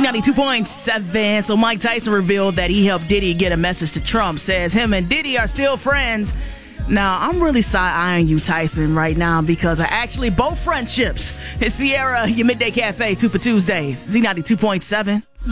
Z92.7. So Mike Tyson revealed that he helped Diddy get a message to Trump. Says him and Diddy are still friends. Now, I'm really side-eyeing you, Tyson, right now because I actually both friendships. It's Sierra, your Midday Cafe, 2 for Tuesdays. Z92.7.